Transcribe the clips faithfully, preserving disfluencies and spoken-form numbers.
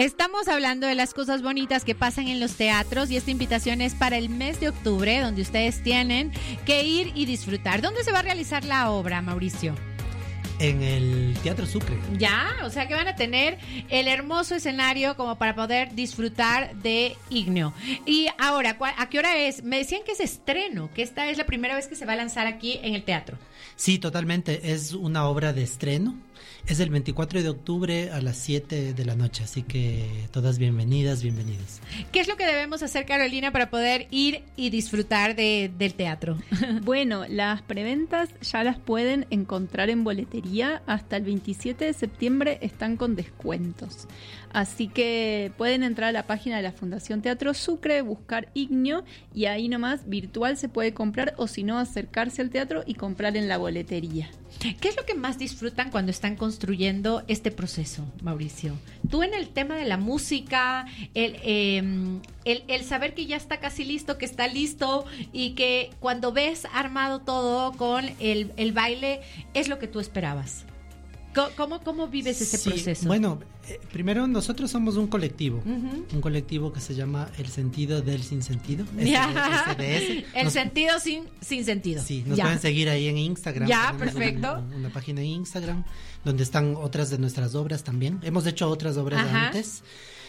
Estamos hablando de las cosas bonitas que pasan en los teatros y esta invitación es para el mes de octubre, donde ustedes tienen que ir y disfrutar. ¿Dónde se va a realizar la obra, Mauricio? En el Teatro Sucre. Ya, o sea que van a tener el hermoso escenario como para poder disfrutar de Igneo. Y ahora, ¿a qué hora es? Me decían que es estreno, que esta es la primera vez que se va a lanzar aquí en el teatro. Sí, totalmente, es una obra de estreno. Es el veinticuatro de octubre a las siete de la noche, así que todas bienvenidas, bienvenidos. ¿Qué es lo que debemos hacer, Carolina, para poder ir y disfrutar de, del teatro? Bueno, las preventas ya las pueden encontrar en boletería. Hasta el veintisiete de septiembre están con descuentos. Así que pueden entrar a la página de la Fundación Teatro Sucre, buscar Igneo y ahí nomás virtual se puede comprar, o si no, acercarse al teatro y comprar en la boletería. ¿Qué es lo que más disfrutan cuando están construyendo este proceso, Mauricio? Tú en el tema de la música, el, eh, el, el saber que ya está casi listo, que está listo y que cuando ves armado todo con el, el baile, es lo que tú esperabas. ¿Cómo, cómo vives ese sí, proceso? Bueno, eh, primero nosotros somos un colectivo, uh-huh. un colectivo que se llama El Sentido del Sinsentido. Ya. S D S. El nos, sentido sin, sin sentido. Sí, nos ya. pueden seguir ahí en Instagram. Ya, Tenemos perfecto. Una, una página en Instagram donde están otras de nuestras obras también. Hemos hecho otras obras Ajá. antes.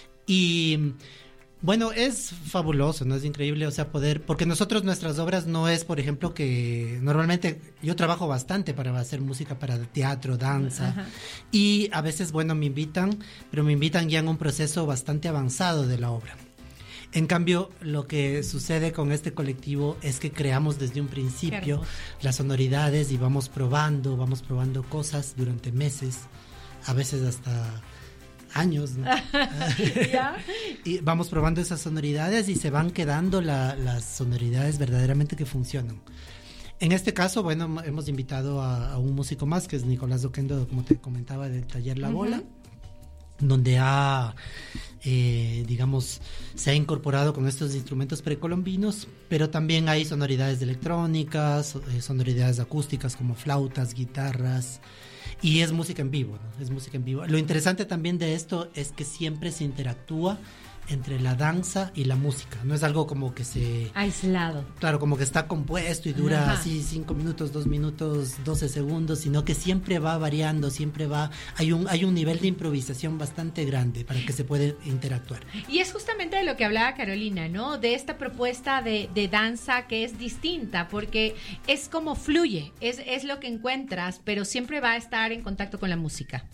Y... bueno, es fabuloso, ¿no? Es increíble, o sea, poder, porque nosotros nuestras obras no es, por ejemplo, que normalmente yo trabajo bastante para hacer música para teatro, danza, Ajá. y a veces, bueno, me invitan, pero me invitan ya en un proceso bastante avanzado de la obra. En cambio, lo que sucede con este colectivo es que creamos desde un principio las sonoridades y vamos probando, vamos probando cosas durante meses, a veces hasta... años, ¿no? ¿Ya? Y vamos probando esas sonoridades y se van quedando la, las sonoridades verdaderamente que funcionan. En este caso, bueno, hemos invitado a, a un músico más, que es Nicolás Oquendo, como te comentaba, del taller La Bola, uh-huh. donde ha, eh, digamos, se ha incorporado con estos instrumentos precolombinos, pero también hay sonoridades electrónicas, eh, sonoridades acústicas como flautas, guitarras. Y es música en vivo, ¿no? Es música en vivo. Lo interesante también de esto es que siempre se interactúa entre la danza y la música. No es algo como que se... aislado. Claro, como que está compuesto y dura Ajá. así cinco minutos, dos minutos, doce segundos, sino que siempre va variando, siempre va... Hay un, hay un nivel de improvisación bastante grande para que se pueda interactuar. Y es justamente de lo que hablaba Carolina, ¿no? De esta propuesta de, de danza que es distinta, porque es como fluye, es, es lo que encuentras, pero siempre va a estar en contacto con la música.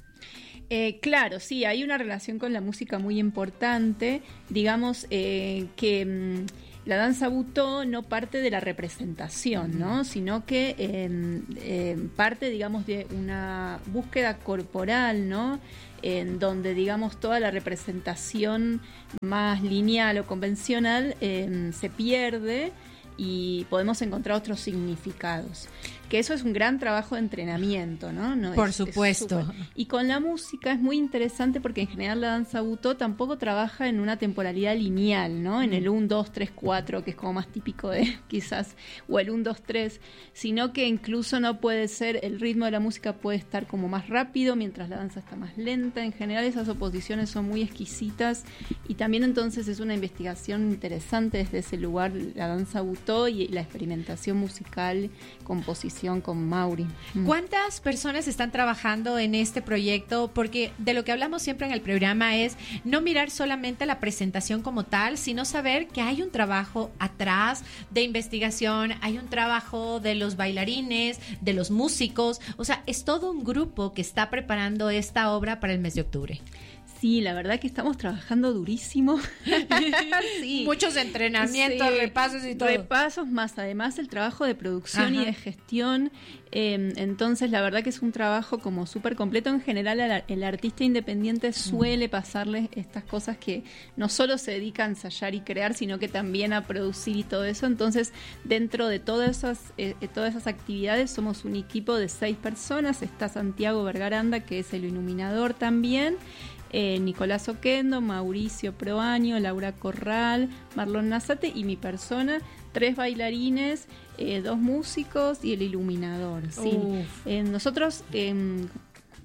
Eh, claro, sí, hay una relación con la música muy importante. Digamos eh, que mmm, la danza butó no parte de la representación, ¿no? Sino que eh, eh, parte, digamos, de una búsqueda corporal, ¿no? En donde, digamos, toda la representación más lineal o convencional eh, se pierde y podemos encontrar otros significados. Que eso es un gran trabajo de entrenamiento, ¿no? no Por es, supuesto. Es super... Y con la música es muy interesante porque en general la danza butó tampoco trabaja en una temporalidad lineal, ¿no? En el uno, dos, tres, cuatro, que es como más típico de quizás, o el uno, dos, tres, sino que incluso no puede ser, el ritmo de la música puede estar como más rápido mientras la danza está más lenta. En general esas oposiciones son muy exquisitas y también entonces es una investigación interesante desde ese lugar, la danza butó y la experimentación musical, composición con Mauri. ¿Cuántas personas están trabajando en este proyecto? Porque de lo que hablamos siempre en el programa es no mirar solamente la presentación como tal, sino saber que hay un trabajo atrás de investigación, hay un trabajo de los bailarines, de los músicos, o sea, es todo un grupo que está preparando esta obra para el mes de octubre. Sí, la verdad que estamos trabajando durísimo. Sí. Muchos entrenamientos, sí, repasos y todo. Repasos más, además el trabajo de producción Ajá. y de gestión. Eh, entonces, la verdad que es un trabajo como súper completo. En general, el, el artista independiente suele pasarle estas cosas que no solo se dedica a ensayar y crear, sino que también a producir y todo eso. Entonces, dentro de todas esas, eh, todas esas actividades, somos un equipo de seis personas. Está Santiago Vergaranda, que es el iluminador también. Eh, Nicolás Oquendo, Mauricio Proaño, Laura Corral, Marlon Nazate y mi persona, tres bailarines, eh, dos músicos y el iluminador. ¿Sí? Eh, nosotros eh,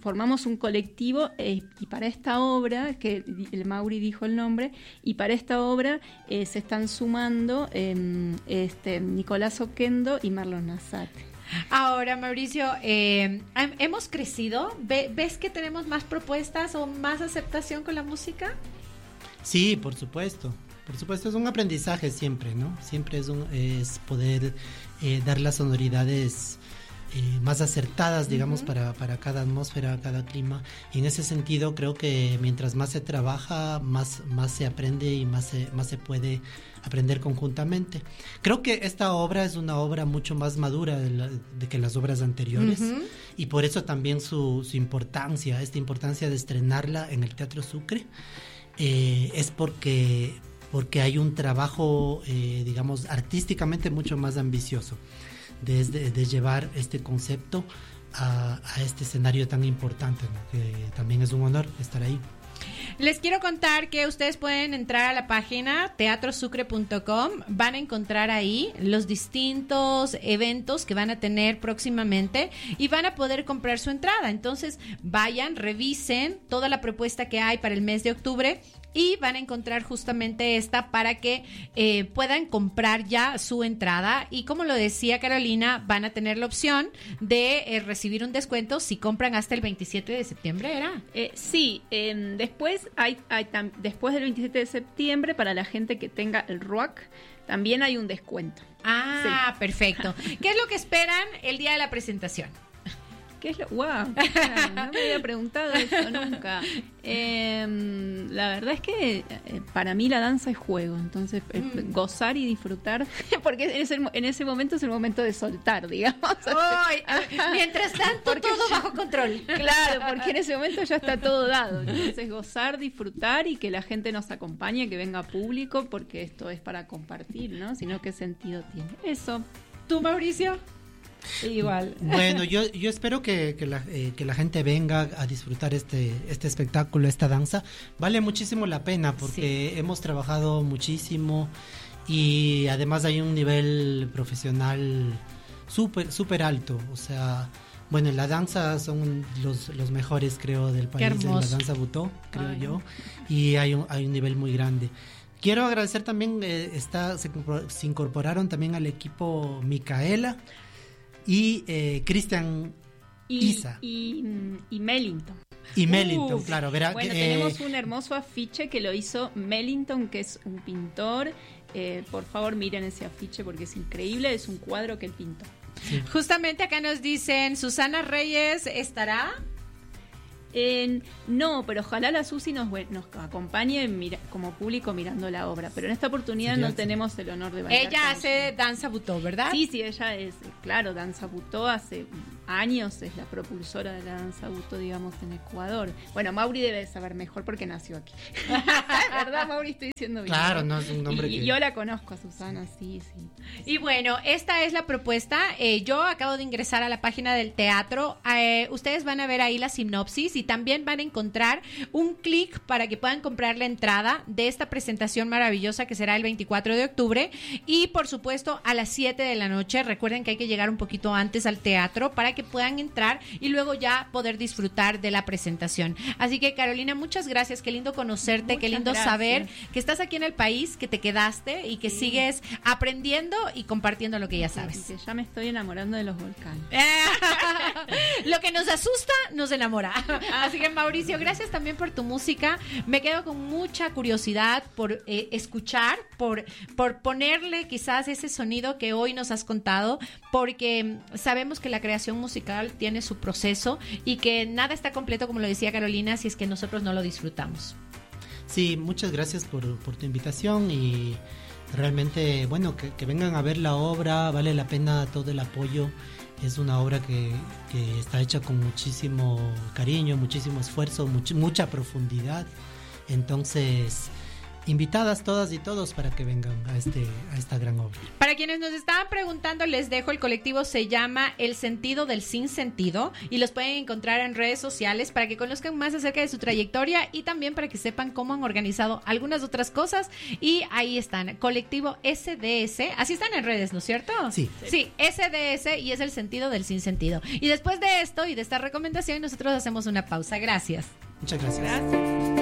formamos un colectivo eh, y para esta obra, que el Mauri dijo el nombre, y para esta obra eh, se están sumando eh, este, Nicolás Oquendo y Marlon Nazate. Ahora, Mauricio, eh, ¿hemos crecido? ¿Ves que tenemos más propuestas o más aceptación con la música? Sí, por supuesto. Por supuesto, es un aprendizaje siempre, ¿no? Siempre es, un, es poder eh, dar las sonoridades eh, más acertadas, digamos, uh-huh. para, para cada atmósfera, cada clima. Y en ese sentido, creo que mientras más se trabaja, más, más se aprende y más se, más se puede aprender conjuntamente. Creo que esta obra es una obra mucho más madura de, la, de que las obras anteriores, uh-huh. y por eso también su, su importancia, esta importancia de estrenarla en el Teatro Sucre, eh, es porque, porque hay un trabajo, eh, digamos, artísticamente mucho más ambicioso de, de, de llevar este concepto a, a este escenario tan importante, ¿no? Que también es un honor estar ahí. Les quiero contar que ustedes pueden entrar a la página teatro sucre punto com, van a encontrar ahí los distintos eventos que van a tener próximamente y van a poder comprar su entrada. Entonces vayan, revisen toda la propuesta que hay para el mes de octubre y van a encontrar justamente esta para que eh, puedan comprar ya su entrada. Y como lo decía Carolina, van a tener la opción de eh, recibir un descuento si compran hasta el veintisiete de septiembre, ¿era? Eh, sí, eh, después hay, hay tam- después del veintisiete de septiembre, para la gente que tenga el R U A C, también hay un descuento. Ah, sí. Perfecto. ¿Qué es lo que esperan el día de la presentación? ¿Qué es lo? ¡Wow! No me había preguntado eso nunca. Eh, la verdad es que eh, para mí la danza es juego, entonces eh, mm. gozar y disfrutar, porque en ese, en ese momento es el momento de soltar, digamos. Ay, mientras tanto, porque todo ya, bajo control. Claro, porque en ese momento ya está todo dado. Entonces gozar, disfrutar y que la gente nos acompañe, que venga público, porque esto es para compartir, ¿no? Si no, ¿qué sentido tiene? Eso. ¿Tú, Mauricio? Igual. Bueno, yo, yo espero que, que, la, eh, que la gente venga a disfrutar este, este espectáculo, esta danza. Vale muchísimo la pena porque sí. hemos trabajado muchísimo y además hay un nivel profesional súper súper alto. O sea, bueno, en la danza son los, los mejores, creo, del país, en la danza butó, creo Ay. yo, y hay un, hay un nivel muy grande. Quiero agradecer también, eh, está, se, se incorporaron también al equipo Micaela y eh, Cristian Isa y, y Mellington y Mellington, Uf, claro, verá, bueno, que, tenemos eh, un hermoso afiche que lo hizo Mellington, que es un pintor. Eh, por favor, miren ese afiche porque es increíble, es un cuadro que él pintó. Sí. Justamente acá nos dicen, Susana Reyes estará. Eh, no, pero ojalá la Susi nos, nos acompañe mira, como público mirando la obra, pero en esta oportunidad sí, no sí. tenemos el honor de bailar. Ella hace ella. danza butó, ¿verdad? Sí, sí, ella es, claro, danza butó, hace años es la propulsora de la danza butó, digamos, en Ecuador. Bueno, Mauri debe saber mejor porque nació aquí. ¿Verdad, Mauri? Estoy diciendo bien. Claro, no es un nombre y, que... Yo la conozco a Susana, sí, sí. Y bueno, esta es la propuesta. Eh, yo acabo de ingresar a la página del teatro. Eh, ustedes van a ver ahí la sinopsis y también van a encontrar un clic para que puedan comprar la entrada de esta presentación maravillosa que será el veinticuatro de octubre y por supuesto a las siete de la noche. Recuerden que hay que llegar un poquito antes al teatro para que puedan entrar y luego ya poder disfrutar de la presentación. Así que Carolina, muchas gracias, qué lindo conocerte, muchas qué lindo gracias. Saber que estás aquí en el país, que te quedaste y que sí. sigues aprendiendo y compartiendo lo que ya sabes. Sí, ya me estoy enamorando de los volcanes. Lo que nos asusta nos enamora. Así que Mauricio, gracias también por tu música. Me quedo con mucha curiosidad por eh, escuchar, por, por ponerle quizás ese sonido que hoy nos has contado, porque sabemos que la creación musical tiene su proceso y que nada está completo, como lo decía Carolina, si es que nosotros no lo disfrutamos. Sí, muchas gracias por, por tu invitación y realmente, bueno, que, que vengan a ver la obra, vale la pena todo el apoyo. Es una obra que, que está hecha con muchísimo cariño, muchísimo esfuerzo, much, mucha profundidad. Entonces, invitadas todas y todos para que vengan a este a esta gran obra. Para quienes nos estaban preguntando, les dejo, el colectivo se llama El Sentido del Sinsentido y los pueden encontrar en redes sociales para que conozcan más acerca de su trayectoria y también para que sepan cómo han organizado algunas otras cosas. Y ahí están, colectivo S D S, así están en redes, ¿no es cierto? Sí. Sí, S D S, y es El Sentido del Sinsentido. Y después de esto y de esta recomendación, nosotros hacemos una pausa. Gracias. Muchas gracias. Gracias.